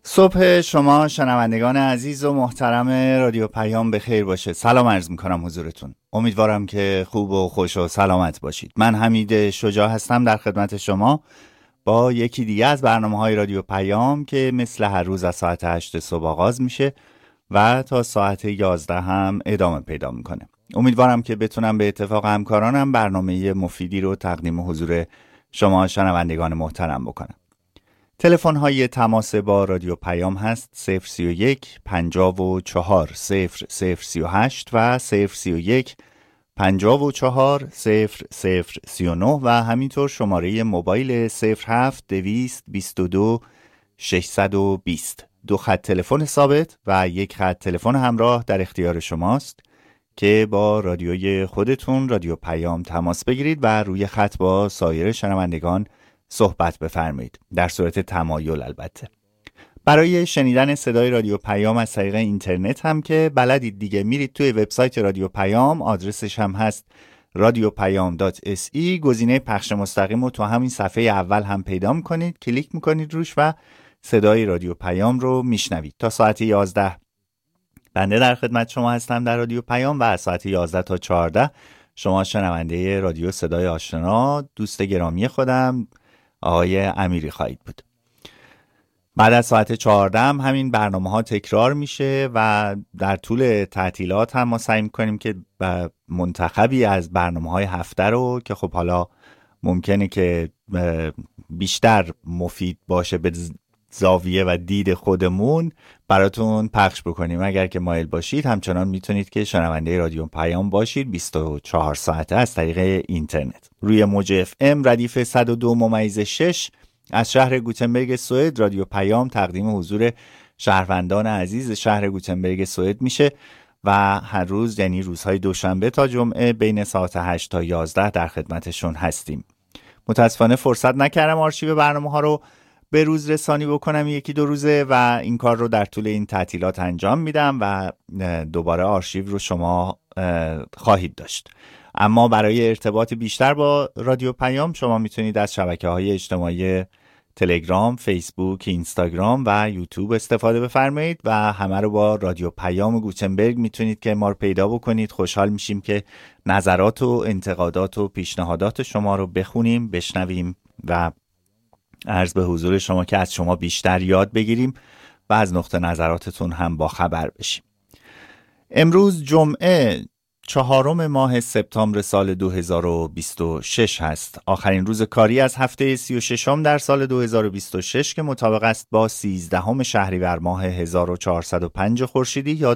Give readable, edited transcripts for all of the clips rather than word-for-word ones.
صبح شما شنوندگان عزیز و محترم رادیو پیام بخیر باشه. سلام عرض میکنم حضورتون. امیدوارم که خوب و خوش و سلامت باشید. من حمید شجاع هستم در خدمت شما با یکی دیگه از برنامه‌های رادیو پیام که مثل هر روز از ساعت 8 صبح آغاز میشه و تا ساعت 11 هم ادامه پیدا میکنه. امیدوارم که بتونم به اتفاق همکارانم برنامه مفیدی رو تقدیم حضور شما شنوندگان محترم بکنم. تلفن های تماس با رادیو پیام هست 031 54 0038 و 031 54 0039 و همینطور شماره موبایل 07 222 620. دو خط تلفن ثابت و یک خط تلفن همراه در اختیار شماست که با رادیوی خودتون رادیو پیام تماس بگیرید و روی خط با سایر شنوندگان صحبت بفرمایید، در صورت تمایل البته. برای شنیدن صدای رادیو پیام از طریق اینترنت هم که بلدید دیگه، میرید توی وبسایت رادیو پیام، آدرسش هم هست radiopayam.se. گزینه پخش مستقیم رو تو همین صفحه اول هم پیدا میکنید، کلیک میکنید روش و صدای رادیو پیام رو میشنوید. تا ساعت 11 بنده در خدمت شما هستم در رادیو پیام و از ساعت 11 تا 14 شما شنونده رادیو صدای آشنا، دوست گرامی خودم آقای امیری خواهید بود. بعد از ساعت 14 هم همین برنامه ها تکرار میشه و در طول تعطیلات هم ما سعی میکنیم که منتخبی از برنامه های هفته رو که خب حالا ممکنه که بیشتر مفید باشه به زاویه و دید خودمون براتون پخش بکنیم. اگر که مایل باشید همچنان میتونید که شنونده رادیو پیام باشید 24 ساعته از طریق اینترنت. روی موج FM ردیف 102.6 از شهر گوتنبرگ سوئد رادیو پیام تقدیم حضور شهروندان عزیز شهر گوتنبرگ سوئد میشه و هر روز، یعنی روزهای دوشنبه تا جمعه بین ساعت 8 تا 11 در خدمتشون هستیم. متاسفانه فرصت نکردم آرشیو برنامه ها رو به روز رسانی بکنم، یکی دو روزه، و این کار رو در طول این تعطیلات انجام میدم و دوباره آرشیو رو شما خواهید داشت. اما برای ارتباط بیشتر با رادیو پیام شما میتونید از شبکه‌های اجتماعی تلگرام، فیسبوک، اینستاگرام و یوتیوب استفاده بفرمایید و همه رو با رادیو پیام گوتنبرگ میتونید که ما رو پیدا بکنید. خوشحال میشیم که نظرات و انتقادات و پیشنهادات شما رو بخونیم، بشنویم و عرض به حضور شما که از شما بیشتر یاد بگیریم و از نقطه نظراتتون هم با خبر بشیم. امروز جمعه 4 ماه سپتامبر سال 2026 هست. آخرین روز کاری از هفته 36 در سال 2026 که مطابق است با 13 شهریور ماه 1405 خورشیدی یا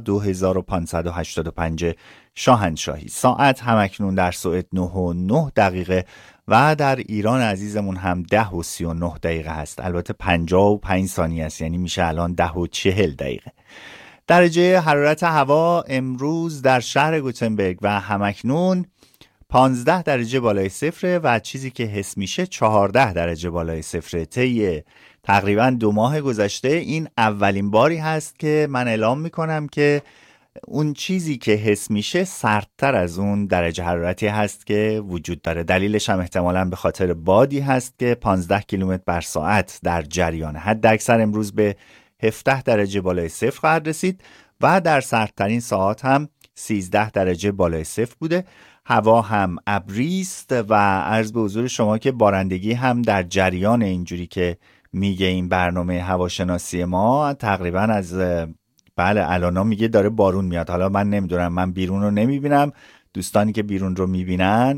2585 شاهنشاهی. ساعت همکنون در سوئد 9:09 و در ایران عزیزمون هم 10:39 هست. البته 55 ثانیه است، یعنی میشه الان 10:40. درجه حرارت هوا امروز در شهر گوتنبرگ و همکنون 15 درجه بالای صفر و چیزی که حس میشه 14 درجه بالای صفر. طی تقریبا 2 ماه گذشته این اولین باری هست که من اعلام میکنم که اون چیزی که حس میشه سردتر از اون درجه حرارتی هست که وجود داره. دلیلش هم احتمالاً به خاطر بادی هست که 15 کیلومتر بر ساعت در جریان. حد اکثر امروز به 17 درجه بالای صفر خواهد رسید و در سردترین ساعات هم 13 درجه بالای صفر بوده. هوا هم ابری است و عرض به حضور شما که بارندگی هم در جریان، اینجوری که میگه این برنامه هواشناسی ما، تقریبا از الانا میگه داره بارون میاد. حالا من نمیدونم، من بیرون رو نمیبینم، دوستانی که بیرون رو میبینن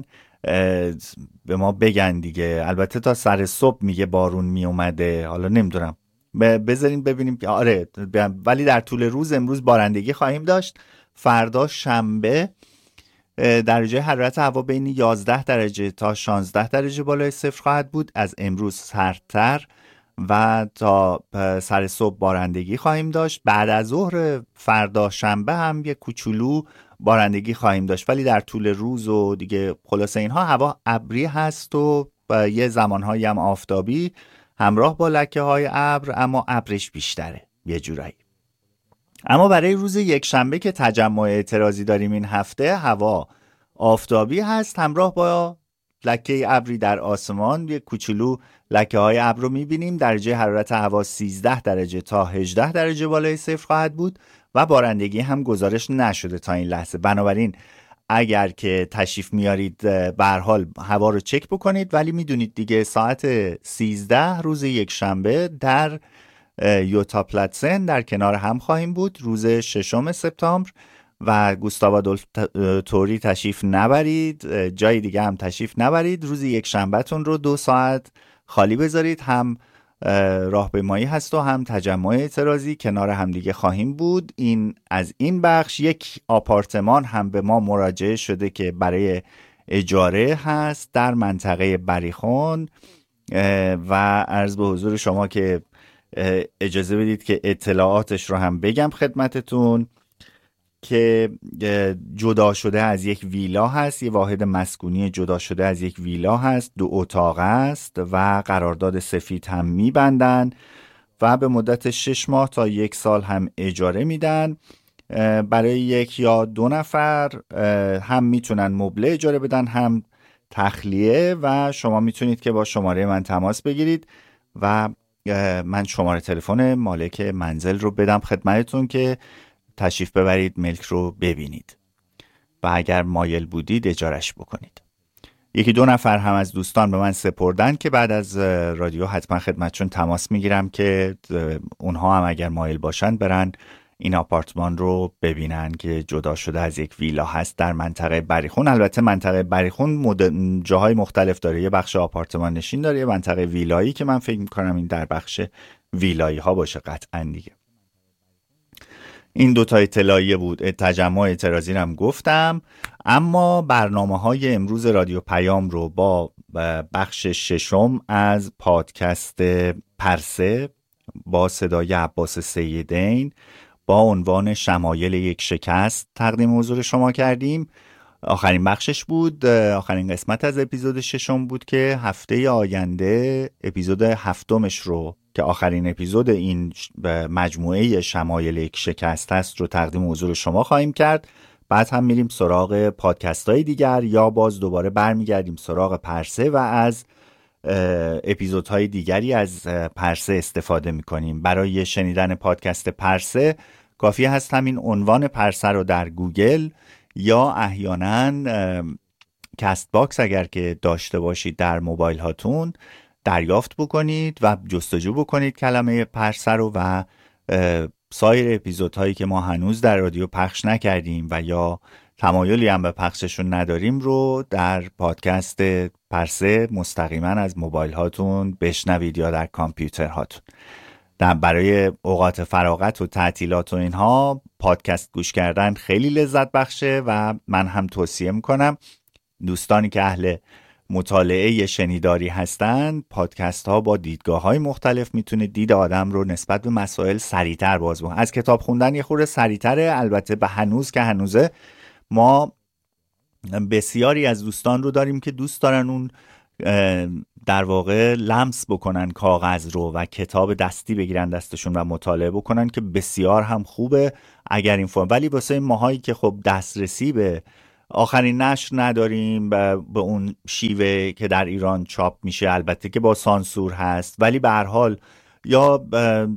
به ما بگن دیگه. البته تا سر صبح میگه بارون میومده، حالا نمیدونم، بذارین ببینیم که آره، ولی در طول روز امروز بارندگی خواهیم داشت. فردا شنبه درجه حرارت هوا بین 11 درجه تا 16 درجه بالای صفر خواهد بود، از امروز سردتر و تا سر صبح بارندگی خواهیم داشت. بعد از ظهر فردا شنبه هم یک کوچولو بارندگی خواهیم داشت، ولی در طول روز و دیگه خلاصه اینها هوا ابری هست و یه زمانهایی هم آفتابی همراه با لکه های ابر، اما ابرش بیشتره یه جورایی. اما برای روز یک شنبه که تجمع اعتراضی داریم این هفته، هوا آفتابی هست همراه با لکه ابری در آسمان، یک کوچولو لکه های ابر رو میبینیم. درجه حرارت هوا 13 درجه تا 18 درجه بالای صفر خواهد بود و بارندگی هم گزارش نشده تا این لحظه. بنابراین اگر که تشریف میارید به هر حال هوا رو چک بکنید، ولی میدونید دیگه ساعت 13 روز یک شنبه در یوتا پلاتسن در کنار هم خواهیم بود روز 6 سپتامبر و گوستاو آدولف توری تشریف نبرید، جای دیگه هم تشریف نبرید. روز یک شنبهتون رو 2 ساعت خالی بذارید. هم راهپیمایی هست و هم تجمع اعتراضی کنار هم دیگه خواهیم بود. این از این بخش. یک آپارتمان هم به ما مراجعه شده که برای اجاره هست در منطقه بریخون و عرض به حضور شما که اجازه بدید که اطلاعاتش رو هم بگم خدمتتون که جدا شده از یک ویلا هست، یه واحد مسکونی جدا شده از یک ویلا هست، 2 اتاق است و قرارداد سفید هم میبندن و به مدت 6 ماه تا 1 سال هم اجاره میدن. برای 1 یا 2 نفر هم میتونن مبله اجاره بدن هم تخلیه و شما میتونید که با شماره من تماس بگیرید و من شماره تلفن مالک منزل رو بدم خدمتتون که تشریف ببرید ملک رو ببینید و اگر مایل بودید اجارش بکنید. 1-2 نفر هم از دوستان به من سپردن که بعد از رادیو حتما خدمتشون تماس میگیرم که اونها هم اگر مایل باشن برن این آپارتمان رو ببینن که جدا شده از یک ویلا هست در منطقه بریخون. البته منطقه بریخون جاهای مختلف داره، یه بخش آپارتمان نشین داره، یه منطقه ویلایی که من فکر میکنم این در بخش ویلایی ها باشه قطعا دیگه. این 2 تا اطلاعیه بود. تجمع اعتراضی رو هم گفتم. اما برنامه‌های امروز رادیو پیام رو با بخش 6 از پادکست پرسه با صدای عباس سیدین با عنوان شمایل یک شکست تقدیم حضور شما کردیم. آخرین بخشش بود، آخرین قسمت از اپیزود 6 بود که هفته آینده اپیزود 7 رو که آخرین اپیزود این مجموعه شمایل یک شکست است رو تقدیم حضور شما خواهیم کرد. بعد هم میریم سراغ پادکست های دیگر یا باز دوباره برمیگردیم سراغ پرسه و از اپیزودهای دیگری از پرسه استفاده میکنیم. برای شنیدن پادکست پرسه کافی هست همین عنوان پرسه رو در گوگل یا احیانا کست باکس اگر که داشته باشید در موبایل هاتون دریافت بکنید و جستجو بکنید کلمه پرسه رو و سایر اپیزودهایی که ما هنوز در رادیو پخش نکردیم و یا تمایلی هم به پخششون نداریم رو در پادکست پرسه مستقیما از موبایل هاتون بشنوید یا در کامپیوتر هاتون. برای اوقات فراغت و تعطیلات و اینها پادکست گوش کردن خیلی لذت بخشه و من هم توصیه میکنم دوستانی که اهل مطالعه شنیداری هستن، پادکست ها با دیدگاه های مختلف میتونه دید آدم رو نسبت به مسائل سریعتر باز بکنه. از کتاب خوندن یه خورده سریعتره. البته به هنوز که هنوزه ما بسیاری از دوستان رو داریم که دوست دارن اون در واقع لمس بکنن کاغذ رو و کتاب دستی بگیرن دستشون و مطالعه بکنن که بسیار هم خوبه اگر این فرم. ولی واسه ماهایی که خب دسترسی به آخرین نشر نداریم به اون شیوه که در ایران چاپ میشه، البته که با سانسور هست، ولی به هر حال یا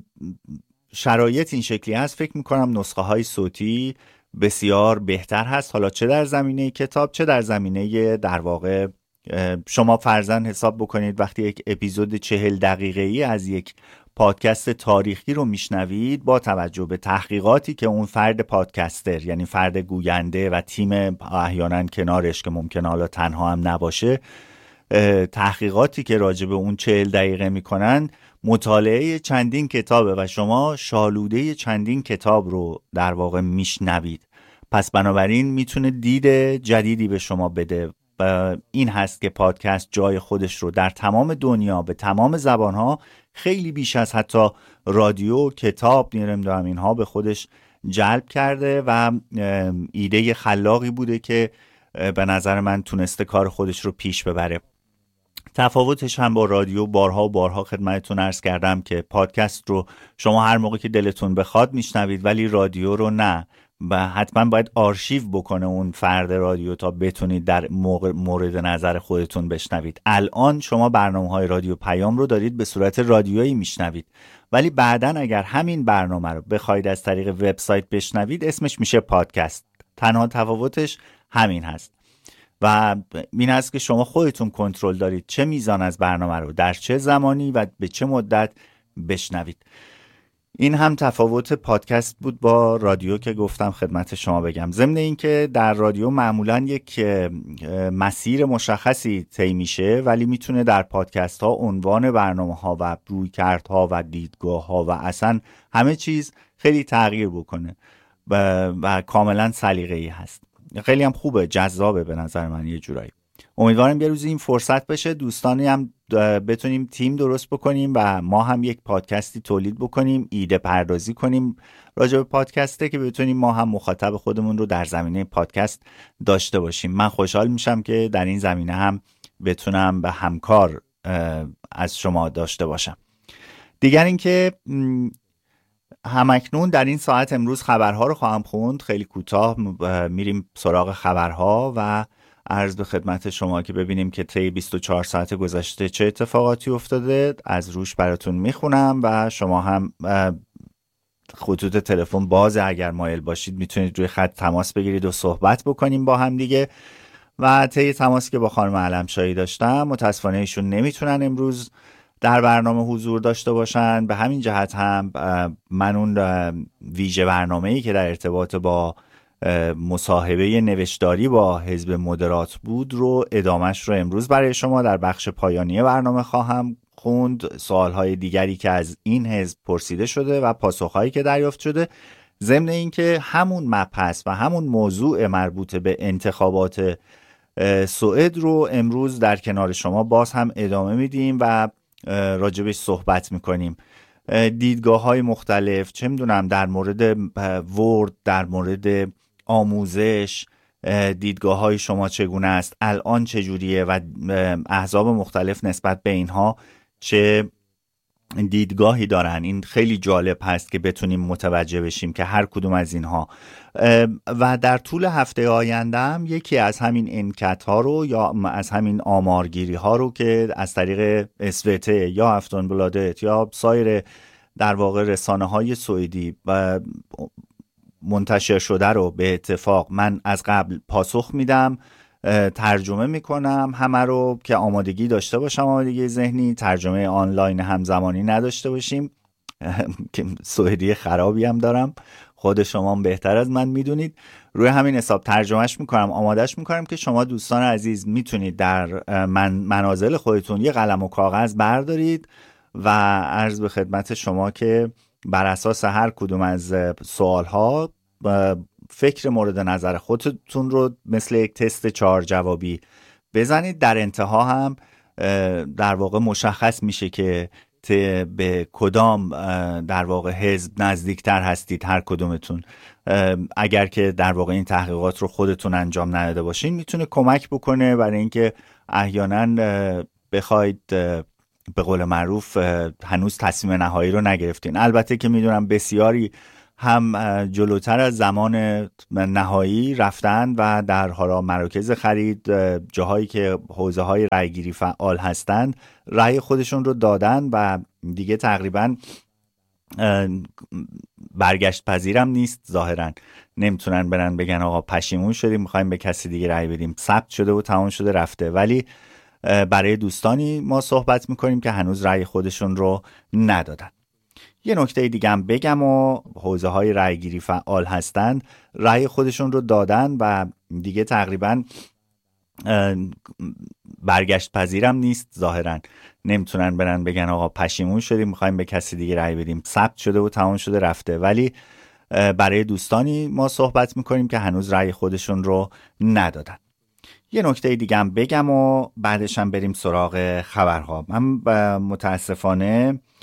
شرایط این شکلی هست، فکر میکنم نسخه های صوتی بسیار بهتر هست، حالا چه در زمینه کتاب چه در زمینه در واقع شما فرضاً حساب بکنید وقتی یک اپیزود 40 دقیقه‌ای از یک پادکست تاریخی رو میشنوید، با توجه به تحقیقاتی که اون فرد پادکستر یعنی فرد گوینده و تیم احیانا کنارش که ممکنه حالا تنها هم نباشه، تحقیقاتی که راجع به اون 40 دقیقه میکنن، مطالعه چندین کتابه و شما شالوده چندین کتاب رو در واقع میشنوید. پس بنابراین میتونه دید جدیدی به شما بده. این هست که پادکست جای خودش رو در تمام دنیا به تمام زبانها خیلی بیش از حتی رادیو، کتاب، نمیدونم اینها به خودش جلب کرده و ایده خلاقی بوده که به نظر من تونسته کار خودش رو پیش ببره. تفاوتش هم با رادیو بارها و بارها خدمتتون عرض کردم که پادکست رو شما هر موقع که دلتون بخواد میشنوید، ولی رادیو رو نه. و حتما باید آرشیو بکنه اون فرد رادیو تا بتونید در مورد نظر خودتون بشنوید. الان شما برنامه‌های رادیو پیام رو دارید به صورت رادیویی میشنوید، ولی بعداً اگر همین برنامه رو بخواید از طریق وبسایت بشنوید اسمش میشه پادکست. تنها تفاوتش همین هست و این هست که شما خودتون کنترل دارید چه میزان از برنامه رو در چه زمانی و به چه مدت بشنوید. این هم تفاوت پادکست بود با رادیو که گفتم خدمت شما بگم. ضمن این که در رادیو معمولا یک مسیر مشخصی طی میشه، ولی میتونه در پادکست ها عنوان برنامه ها و رویکردها و دیدگاه ها و اصلا همه چیز خیلی تغییر بکنه و کاملا سلیقه‌ای هست. خیلی هم خوبه، جذابه به نظر من یه جورایی. امیدوارم یه روز این فرصت بشه، دوستانی هم بتونیم تیم درست بکنیم و ما هم یک پادکستی تولید بکنیم، ایده پردازی کنیم راجع به پادکسته که بتونیم ما هم مخاطب خودمون رو در زمینه پادکست داشته باشیم. من خوشحال میشم که در این زمینه هم بتونم به همکار از شما داشته باشم. دیگر این که همکنون در این ساعت امروز خبرها رو خواهم خوند. خیلی کوتاه میریم سراغ خبرها و عرض به خدمت شما که ببینیم که طی 24 ساعت گذشته چه اتفاقاتی افتاده. از روش براتون میخونم و شما هم خطوط تلفن بازه، اگر مایل باشید میتونید روی خط تماس بگیرید و صحبت بکنیم با هم دیگه. و طی تماسی که با خانم علمشاهی داشتم، متاسفانه ایشون نمیتونن امروز در برنامه حضور داشته باشن. به همین جهت هم من اون ویژه برنامه‌ای که در ارتباط با مصاحبه نوشتاری با حزب مدرات بود رو ادامش رو امروز برای شما در بخش پایانی برنامه خواهم خوند. سوالهای دیگری که از این حزب پرسیده شده و پاسخهایی که دریافت شده، ضمن این که همون مبحث و همون موضوع مربوط به انتخابات سوئد رو امروز در کنار شما باز هم ادامه میدیم و راجبش صحبت میکنیم. دیدگاه های مختلف، چه میدونم در مورد ورد، در مورد آموزش، دیدگاه های شما چگونه است، الان چجوریه و احزاب مختلف نسبت به اینها چه دیدگاهی دارن. این خیلی جالب هست که بتونیم متوجه بشیم که هر کدوم از اینها و در طول هفته آینده هم یکی از همین انکت ها رو یا از همین آمارگیری ها رو که از طریق اسوت یا افتونبلادت یا سایر در واقع رسانه های سوئدی و منتشر شده رو به اتفاق من از قبل پاسخ میدم، ترجمه میکنم همه رو که آمادگی داشته باشم، آمادگی ذهنی، ترجمه آنلاین همزمانی نداشته باشیم که سوئدی خرابی هم دارم، خود شما بهتر از من میدونید. روی همین حساب ترجمهش میکنم، آمادش میکنم که شما دوستان عزیز میتونید در منازل خودتون یه قلم و کاغذ بردارید و عرض به خدمت شما که بر اساس هر کدوم از سوالها فکر مورد نظر خودتون رو مثل یک تست 4 جوابی بزنید. در انتها هم در واقع مشخص میشه که به کدام در واقع حزب نزدیکتر هستید هر کدومتون. اگر که در واقع این تحقیقات رو خودتون انجام نداده باشین میتونه کمک بکنه برای اینکه احیانا بخواید به قول معروف هنوز تصمیم نهایی رو نگرفتین. البته که میدونم بسیاری هم جلوتر از زمان نهایی رفتن و در حالا مراکز خرید، جاهایی که حوزه های رایگیری فعال هستند، رای خودشون رو دادن و دیگه تقریبا برگشت پذیرم نیست. ظاهرا نمیتونن برن بگن آقا پشیمون شدیم میخوایم به کسی دیگه رای بدیم، ثبت شده و تمام شده رفته. ولی برای دوستانی ما صحبت میکنیم که هنوز رای خودشون رو ندادن. یه نکته دیگه هم بگم و حوزه های رایگیری فعال هستن، رای خودشون رو دادن و دیگه تقریبا برگشت پذیرم نیست. ظاهرا نمیتونن برن بگن آقا پشیمون شدیم میخوایم به کسی دیگه رای بدیم، ثبت شده و تمام شده رفته. ولی برای دوستانی ما صحبت میکنیم که هنوز رای خودشون رو ندادن. یه نکته دیگه هم بگم و بعدش هم بریم سراغ خبرها. من متاسفانه